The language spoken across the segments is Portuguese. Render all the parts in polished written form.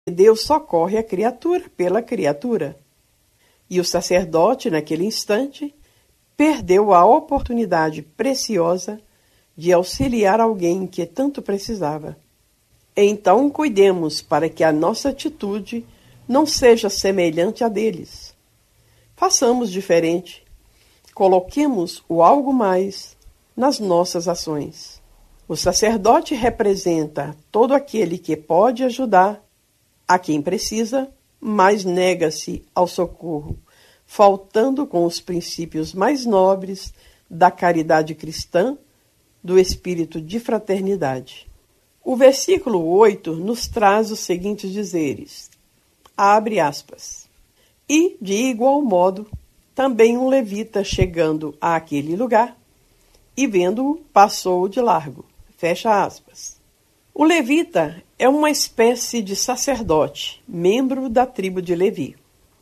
Deus socorre a criatura pela criatura. E o sacerdote, naquele instante, perdeu a oportunidade preciosa de auxiliar alguém que tanto precisava. Então, cuidemos para que a nossa atitude não seja semelhante à deles. Façamos diferente. Coloquemos o algo mais nas nossas ações. O sacerdote representa todo aquele que pode ajudar a quem precisa, mas nega-se ao socorro, faltando com os princípios mais nobres da caridade cristã, do espírito de fraternidade. O versículo 8 nos traz os seguintes dizeres, abre aspas, e, de igual modo, também um levita chegando àquele lugar, e vendo-o, passou de largo, fecha aspas. O levita é uma espécie de sacerdote, membro da tribo de Levi.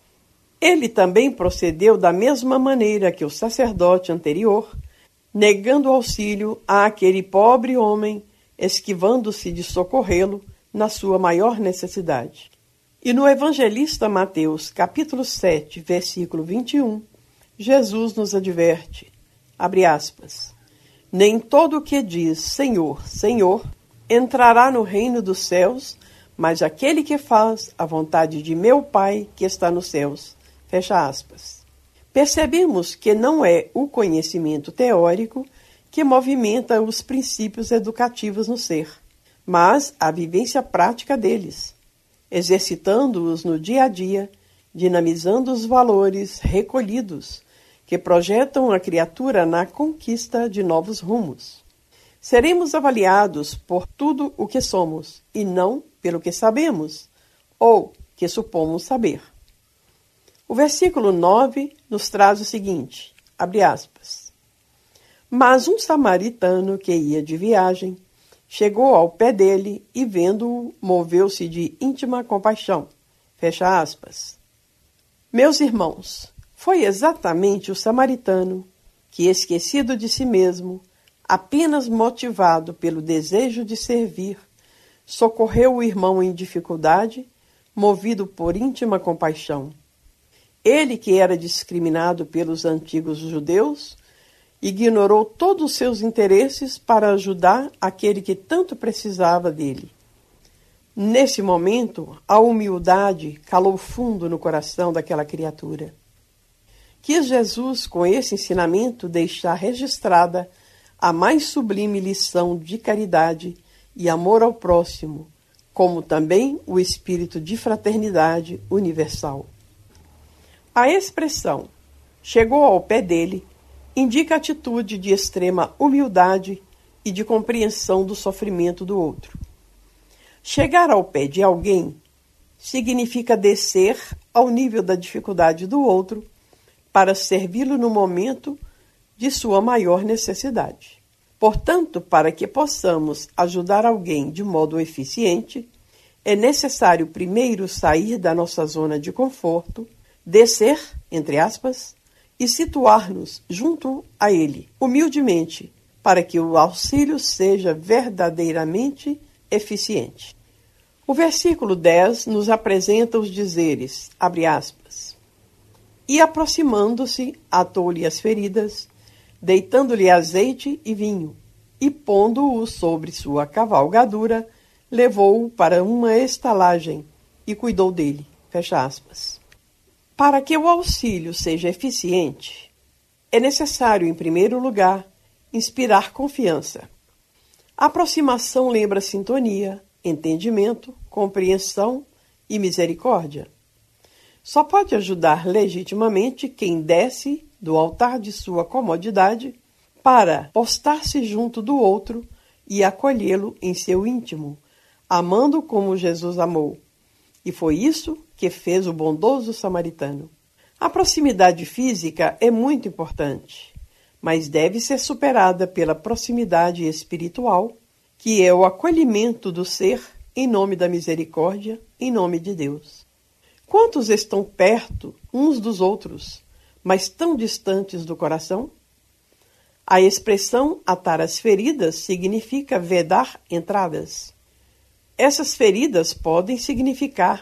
Ele também procedeu da mesma maneira que o sacerdote anterior, negando auxílio àquele pobre homem, esquivando-se de socorrê-lo na sua maior necessidade. E no evangelista Mateus, capítulo 7, versículo 21, Jesus nos adverte, abre aspas, nem todo o que diz Senhor, Senhor, entrará no reino dos céus, mas aquele que faz a vontade de meu Pai que está nos céus. Fecha aspas. Percebemos que não é o conhecimento teórico que movimenta os princípios educativos no ser, mas a vivência prática deles, exercitando-os no dia a dia, dinamizando os valores recolhidos que projetam a criatura na conquista de novos rumos. Seremos avaliados por tudo o que somos, e não pelo que sabemos, ou que supomos saber. O versículo 9 nos traz o seguinte, abre aspas, mas um samaritano que ia de viagem, chegou ao pé dele e, vendo-o, moveu-se de íntima compaixão, fecha aspas. Meus irmãos, foi exatamente o samaritano que, esquecido de si mesmo, apenas motivado pelo desejo de servir, socorreu o irmão em dificuldade, movido por íntima compaixão. Ele, que era discriminado pelos antigos judeus, ignorou todos os seus interesses para ajudar aquele que tanto precisava dele. Nesse momento, a humildade calou fundo no coração daquela criatura. Quis Jesus, com esse ensinamento, deixar registrada a mais sublime lição de caridade e amor ao próximo, como também o espírito de fraternidade universal. A expressão chegou ao pé dele indica atitude de extrema humildade e de compreensão do sofrimento do outro. Chegar ao pé de alguém significa descer ao nível da dificuldade do outro para servi-lo no momento de sua maior necessidade. Portanto, para que possamos ajudar alguém de modo eficiente, é necessário primeiro sair da nossa zona de conforto, descer, entre aspas, e situar-nos junto a ele, humildemente, para que o auxílio seja verdadeiramente eficiente. O versículo 10 nos apresenta os dizeres, abre aspas, e aproximando-se, atou-lhe as feridas, deitando-lhe azeite e vinho, e pondo-o sobre sua cavalgadura, levou-o para uma estalagem e cuidou dele. Fecha aspas. Para que o auxílio seja eficiente, é necessário, em primeiro lugar, inspirar confiança. A aproximação lembra sintonia, entendimento, compreensão e misericórdia. Só pode ajudar legitimamente quem desce do altar de sua comodidade para postar-se junto do outro e acolhê-lo em seu íntimo, amando como Jesus amou. E foi isso que fez o bondoso samaritano. A proximidade física é muito importante, mas deve ser superada pela proximidade espiritual, que é o acolhimento do ser em nome da misericórdia, em nome de Deus. Quantos estão perto uns dos outros, mas tão distantes do coração? A expressão atar as feridas significa vedar entradas. Essas feridas podem significar